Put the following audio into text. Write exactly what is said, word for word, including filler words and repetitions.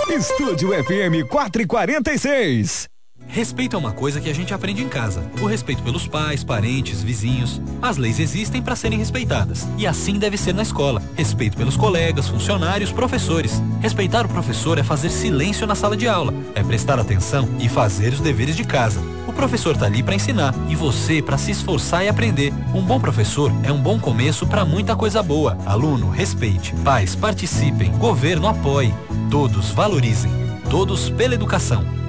Estúdio F M quatro e quarenta e seis. Respeito é uma coisa que a gente aprende em casa. O respeito pelos pais, parentes, vizinhos. As leis existem para serem respeitadas. E assim deve ser na escola. Respeito pelos colegas, funcionários, professores. Respeitar o professor é fazer silêncio na sala de aula. É prestar atenção e fazer os deveres de casa. O professor tá ali para ensinar e você para se esforçar e aprender. Um bom professor é um bom começo para muita coisa boa. Aluno, respeite. Pais, participem. Governo, apoie. Todos valorizem. Todos pela educação.